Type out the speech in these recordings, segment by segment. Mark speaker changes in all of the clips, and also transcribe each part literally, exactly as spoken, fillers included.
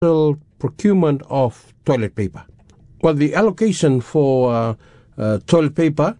Speaker 1: procurement of toilet paper. Well, the allocation for uh, uh, toilet paper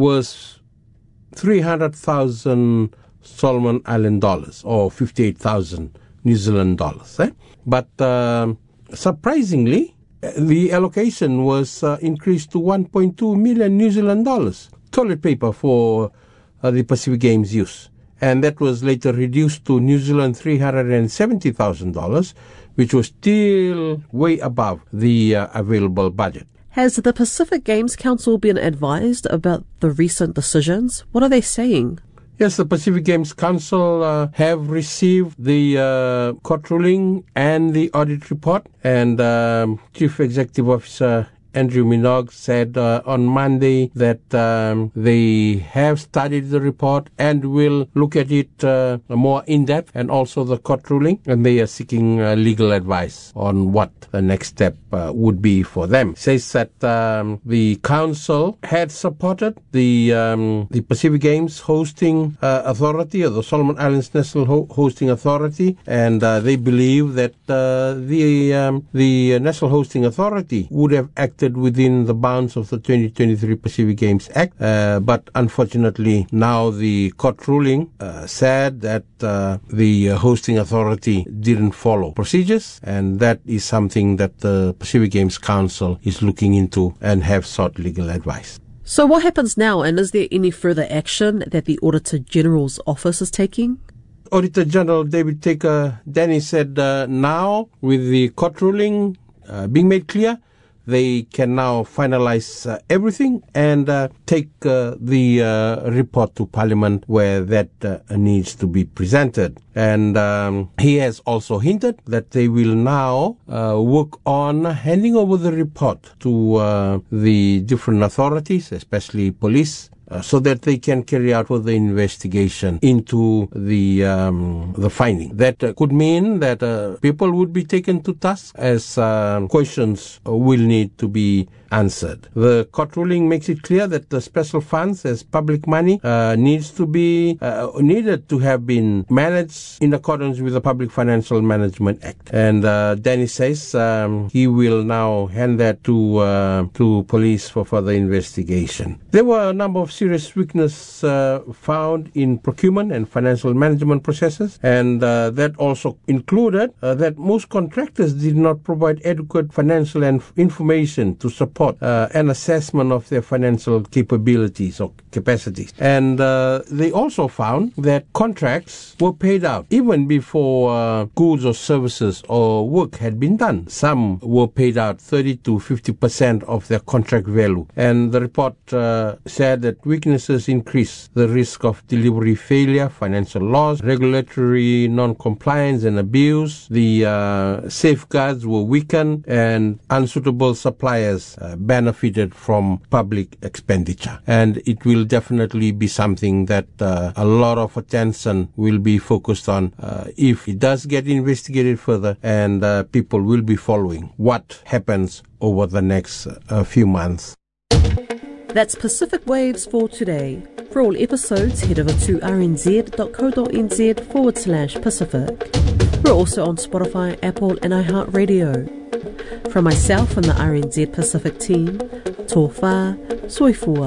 Speaker 1: was three hundred thousand Solomon Island dollars, or fifty-eight thousand New Zealand dollars. Eh? But uh, surprisingly, the allocation was uh, increased to one point two million New Zealand dollars toilet paper for uh, the Pacific Games use. And that was later reduced to New Zealand three hundred seventy thousand dollars, which was still way above the uh, available budget.
Speaker 2: Has the Pacific Games Council been advised about the recent decisions? What are they saying?
Speaker 1: Yes, the Pacific Games Council uh, have received the uh, court ruling and the audit report, and um, Chief Executive Officer Andrew Minogue said uh, on Monday that um, they have studied the report and will look at it uh, more in depth, and also the court ruling, and they are seeking uh, legal advice on what the next step uh, would be for them. It says that um, the council had supported the um, the Pacific Games hosting uh, authority, or the Solomon Islands National Ho- Hosting Authority, and uh, they believe that uh, the um, the National Hosting Authority would have acted within the bounds of the twenty twenty-three Pacific Games Act, uh, but unfortunately now the court ruling uh, said that uh, the uh, hosting authority didn't follow procedures, and that is something that the Pacific Games Council is looking into and have sought legal advice.
Speaker 2: So what happens now, and is there any further action that the Auditor General's office is taking?
Speaker 1: Auditor General David Taker Denny said uh, now, with the court ruling uh, being made clear, they can now finalize uh, everything and uh, take uh, the uh, report to Parliament where that uh, needs to be presented. And um, he has also hinted that they will now uh, work on handing over the report to uh, the different authorities, especially police, Uh, so that they can carry out further investigation into the um, the finding. That uh, could mean that uh, people would be taken to task, as uh, questions will need to be answered. The court ruling makes it clear that the special funds, as public money, uh, needs to be uh, needed to have been managed in accordance with the Public Financial Management Act. And uh, Danny says um, he will now hand that to uh, to police for further investigation. There were a number of serious weaknesses uh, found in procurement and financial management processes, and uh, that also included uh, that most contractors did not provide adequate financial and information to support Uh, an assessment of their financial capabilities or capacities. And uh, they also found that contracts were paid out even before uh, goods or services or work had been done. Some were paid out thirty to fifty percent of their contract value. And the report uh, said that weaknesses increase the risk of delivery failure, financial loss, regulatory non-compliance and abuse. The uh, safeguards were weakened, and unsuitable suppliers uh, benefited from public expenditure. And it will definitely be something that uh, a lot of attention will be focused on uh, if it does get investigated further, and uh, people will be following what happens over the next uh, few months.
Speaker 2: That's Pacific Waves for today. For all episodes, head over to rnz.co.nz forward slash Pacific. We're also on Spotify, Apple and iHeartRadio. From myself and the R N Z Pacific team, tō whā, soifua.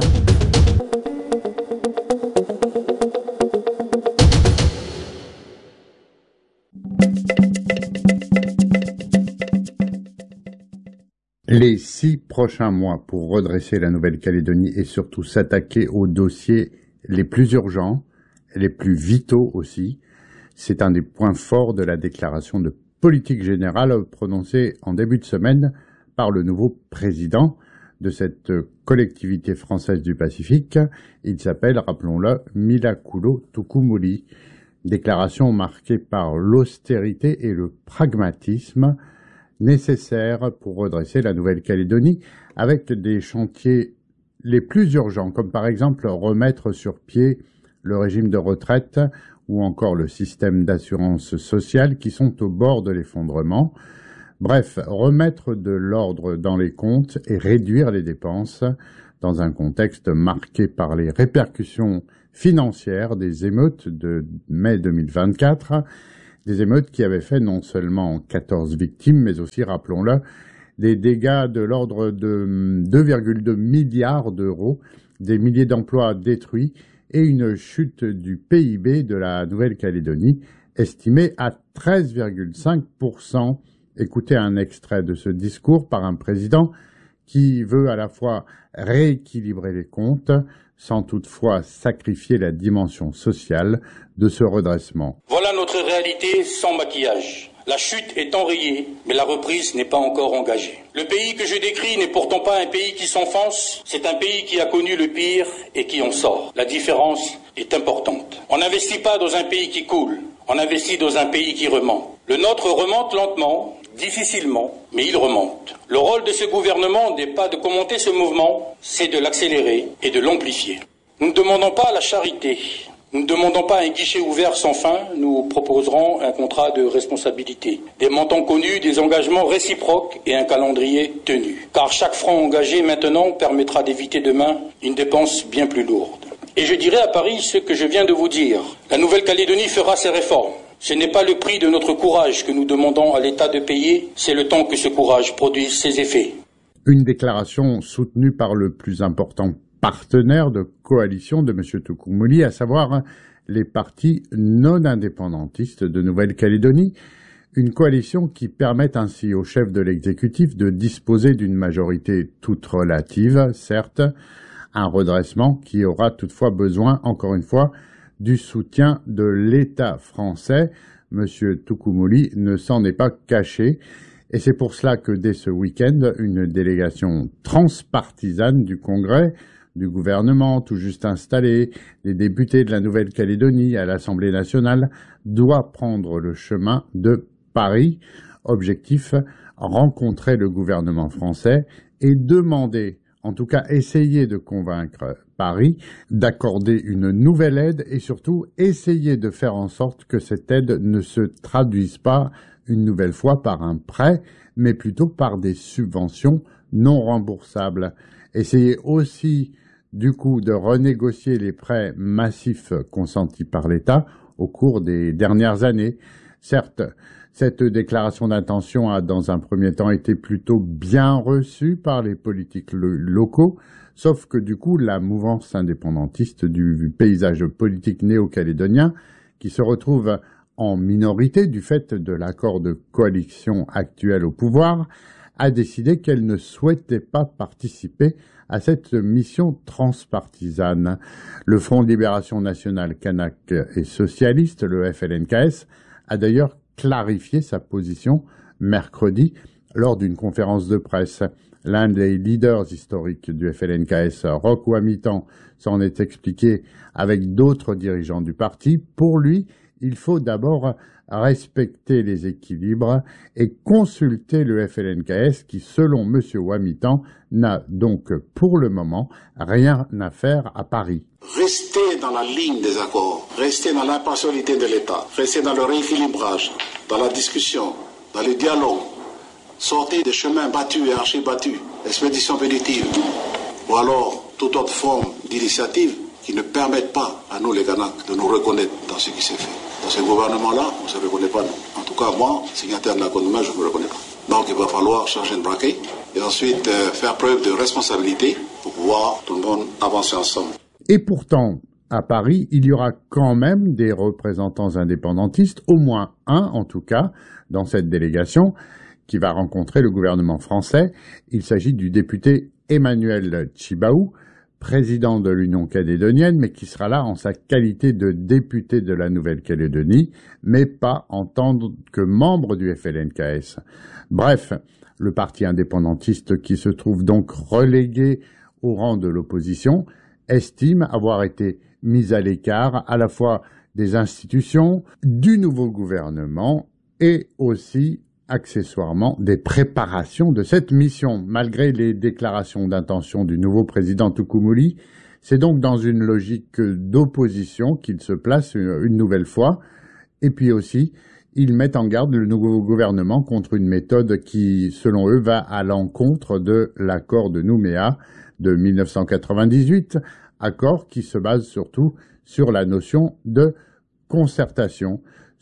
Speaker 3: Les six prochains mois pour redresser la Nouvelle-Calédonie et surtout s'attaquer aux dossiers les plus urgents, les plus vitaux aussi, c'est un des points forts de la déclaration de politique générale prononcée en début de semaine par le nouveau président de cette collectivité française du Pacifique. Il s'appelle, rappelons-le, Milakulo Tukumuli. Déclaration marquée par l'austérité et le pragmatisme nécessaires pour redresser la Nouvelle-Calédonie, avec des chantiers les plus urgents, comme par exemple remettre sur pied le régime de retraite ou encore le système d'assurance sociale qui sont au bord de l'effondrement. Bref, remettre de l'ordre dans les comptes et réduire les dépenses dans un contexte marqué par les répercussions financières des émeutes de mai deux mille vingt-quatre, Des émeutes qui avaient fait non seulement quatorze victimes, mais aussi, rappelons-le, des dégâts de l'ordre de deux virgule deux milliards d'euros, des milliers d'emplois détruits et une chute du P I B de la Nouvelle-Calédonie estimée à treize virgule cinq pour cent. Écoutez un extrait de ce discours par un président qui veut à la fois rééquilibrer les comptes sans toutefois sacrifier la dimension sociale de ce redressement.
Speaker 4: Voilà notre réalité sans maquillage. La chute est enrayée, mais la reprise n'est pas encore engagée. Le pays que je décris n'est pourtant pas un pays qui s'enfonce, c'est un pays qui a connu le pire et qui en sort. La différence est importante. On n'investit pas dans un pays qui coule, on investit dans un pays qui remonte. Le nôtre remonte lentement, difficilement, mais il remonte. Le rôle de ce gouvernement n'est pas de commenter ce mouvement, c'est de l'accélérer et de l'amplifier. Nous ne demandons pas la charité. Nous ne demandons pas un guichet ouvert sans fin, nous proposerons un contrat de responsabilité, des montants connus, des engagements réciproques et un calendrier tenu. Car chaque franc engagé maintenant permettra d'éviter demain une dépense bien plus lourde. Et je dirai à Paris ce que je viens de vous dire. La Nouvelle-Calédonie fera ses réformes. Ce n'est pas le prix de notre courage que nous demandons à l'État de payer, c'est le temps que ce courage produise ses effets.
Speaker 3: Une déclaration soutenue par le plus important partenaire de coalition de M. Toukoumoli, à savoir les partis non indépendantistes de Nouvelle-Calédonie, une coalition qui permet ainsi au chef de l'exécutif de disposer d'une majorité toute relative, certes, un redressement qui aura toutefois besoin, encore une fois, du soutien de l'État français. M. Toukoumoli ne s'en est pas caché. Et c'est pour cela que dès ce week-end, une délégation transpartisane du Congrès, du gouvernement tout juste installé, des députés de la Nouvelle-Calédonie à l'Assemblée nationale, doit prendre le chemin de Paris. Objectif, rencontrer le gouvernement français et demander, en tout cas essayer de convaincre Paris d'accorder une nouvelle aide et surtout essayer de faire en sorte que cette aide ne se traduise pas une nouvelle fois par un prêt, mais plutôt par des subventions non remboursables. Essayer aussi, du coup, de renégocier les prêts massifs consentis par l'État au cours des dernières années. Certes, cette déclaration d'intention a, dans un premier temps, été plutôt bien reçue par les politiques lo- locaux, sauf que, du coup, la mouvance indépendantiste du paysage politique néo-calédonien, qui se retrouve en minorité du fait de l'accord de coalition actuel au pouvoir, a décidé qu'elle ne souhaitait pas participer à cette mission transpartisane. Le Front de Libération Nationale Kanak et Socialiste, le F L N K S, a d'ailleurs clarifié sa position mercredi lors d'une conférence de presse. L'un des leaders historiques du F L N K S, Roch Ouamitan, s'en est expliqué avec d'autres dirigeants du parti. Pour lui, il faut d'abord respecter les équilibres et consulter le F L N K S qui, selon M. Ouamitan, n'a donc pour le moment rien à faire à Paris.
Speaker 5: Restez dans la ligne des accords, restez dans l'impartialité de l'État, restez dans le rééquilibrage, dans la discussion, dans le dialogue. Sortez des chemins battus et archi-battus, expéditions punitives, ou alors toute autre forme d'initiative qui ne permettent pas à nous les Kanaks de nous reconnaître dans ce qui s'est fait. Dans ce gouvernement-là, on ne se reconnaît pas, nous. En tout cas, moi, signataire de l'accord de mai, je ne me reconnais pas. Donc il va falloir changer de braquet et ensuite euh, faire preuve de responsabilité pour pouvoir tout le monde avancer ensemble.
Speaker 3: Et pourtant, à Paris, il y aura quand même des représentants indépendantistes, au moins un en tout cas, dans cette délégation, qui va rencontrer le gouvernement français. Il s'agit du député Emmanuel Tjibaou, président de l'Union calédonienne, mais qui sera là en sa qualité de député de la Nouvelle-Calédonie, mais pas en tant que membre du F L N K S. Bref, le parti indépendantiste qui se trouve donc relégué au rang de l'opposition estime avoir été mis à l'écart à la fois des institutions, du nouveau gouvernement et aussi accessoirement des préparations de cette mission. Malgré les déclarations d'intention du nouveau président Toukoumoli, c'est donc dans une logique d'opposition qu'il se place une, une nouvelle fois. Et puis aussi, ils mettent en garde le nouveau gouvernement contre une méthode qui, selon eux, va à l'encontre de l'accord de Nouméa de mille neuf cent quatre-vingt-dix-huit, accord qui se base surtout sur la notion de concertation.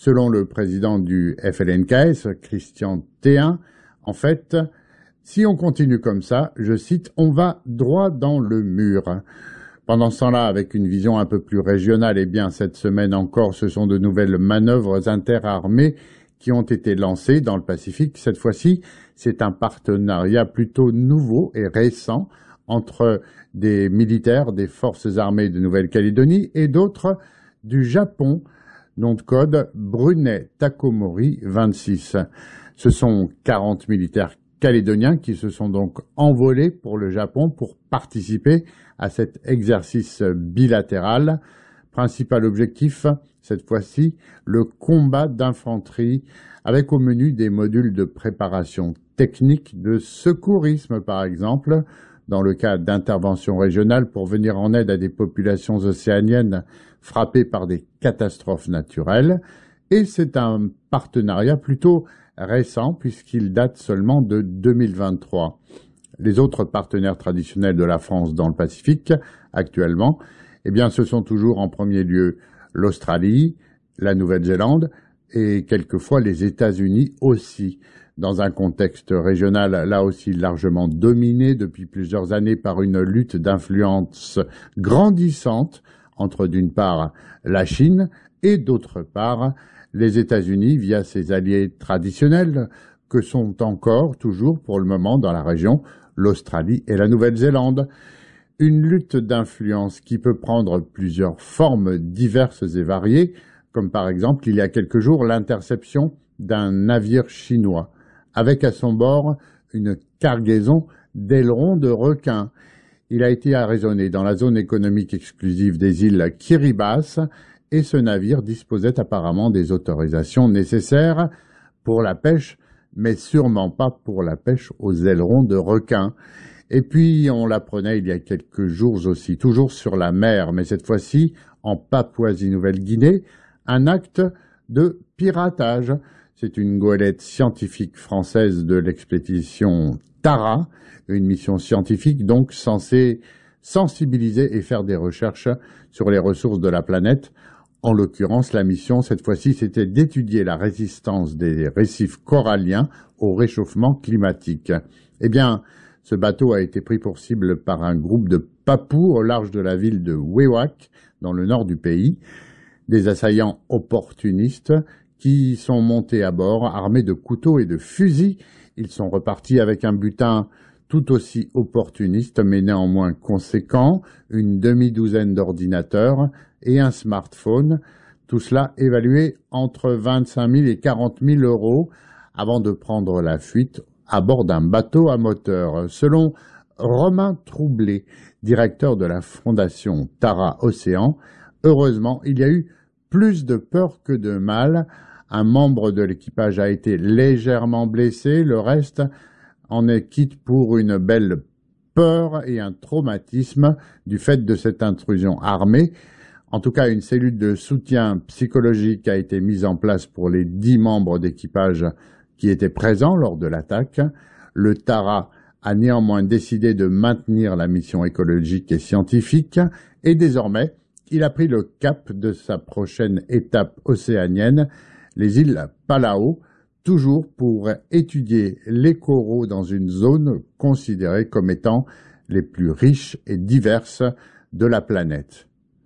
Speaker 3: Selon le président du F L N K S, Christian Théin, en fait, si on continue comme ça, je cite, on va droit dans le mur. Pendant ce temps-là, avec une vision un peu plus régionale, eh bien, cette semaine encore, ce sont de nouvelles manœuvres interarmées qui ont été lancées dans le Pacifique. Cette fois-ci, c'est un partenariat plutôt nouveau et récent entre des militaires des forces armées de Nouvelle-Calédonie et d'autres du Japon, nom de code Brunet Takomori vingt-six. Ce sont quarante militaires calédoniens qui se sont donc envolés pour le Japon pour participer à cet exercice bilatéral. Principal objectif, cette fois-ci, le combat d'infanterie avec au menu des modules de préparation technique, de secourisme par exemple, dans le cas d'interventions régionales pour venir en aide à des populations océaniennes frappées par des catastrophes naturelles. Et c'est un partenariat plutôt récent puisqu'il date seulement de deux mille vingt-trois. Les autres partenaires traditionnels de la France dans le Pacifique actuellement, eh bien, ce sont toujours en premier lieu l'Australie, la Nouvelle-Zélande et quelquefois les États-Unis aussi, dans un contexte régional là aussi largement dominé depuis plusieurs années par une lutte d'influence grandissante entre d'une part la Chine et d'autre part les États-Unis via ses alliés traditionnels que sont encore toujours pour le moment dans la région l'Australie et la Nouvelle-Zélande. Une lutte d'influence qui peut prendre plusieurs formes diverses et variées, comme par exemple il y a quelques jours l'interception d'un navire chinois avec à son bord une cargaison d'ailerons de requins. Il a été arraisonné dans la zone économique exclusive des îles Kiribati et ce navire disposait apparemment des autorisations nécessaires pour la pêche, mais sûrement pas pour la pêche aux ailerons de requins. Et puis, on l'apprenait il y a quelques jours aussi, toujours sur la mer, mais cette fois-ci en Papouasie-Nouvelle-Guinée, un acte de piratage. C'est une goélette scientifique française de l'expédition Tara, une mission scientifique donc censée sensibiliser et faire des recherches sur les ressources de la planète. En l'occurrence, la mission, cette fois-ci, c'était d'étudier la résistance des récifs coralliens au réchauffement climatique. Eh bien, ce bateau a été pris pour cible par un groupe de Papous au large de la ville de Wewak, dans le nord du pays, des assaillants opportunistes qui sont montés à bord, armés de couteaux et de fusils. Ils sont repartis avec un butin tout aussi opportuniste, mais néanmoins conséquent, une demi-douzaine d'ordinateurs et un smartphone, tout cela évalué entre vingt-cinq mille et quarante mille euros, avant de prendre la fuite à bord d'un bateau à moteur. Selon Romain Troublé, directeur de la fondation Tara Océan, heureusement, il y a eu plus de peur que de mal. Un membre de l'équipage a été légèrement blessé, le reste en est quitte pour une belle peur et un traumatisme du fait de cette intrusion armée. En tout cas, une cellule de soutien psychologique a été mise en place pour les dix membres d'équipage qui étaient présents lors de l'attaque. Le Tara a néanmoins décidé de maintenir la mission écologique et scientifique et désormais, il a pris le cap de sa prochaine étape océanienne, les îles Palau, toujours pour étudier les coraux dans une zone considérée comme étant les plus riches et diverses de la planète.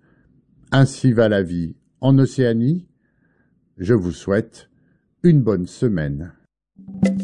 Speaker 3: Ainsi va la vie en Océanie. Je vous souhaite une bonne semaine.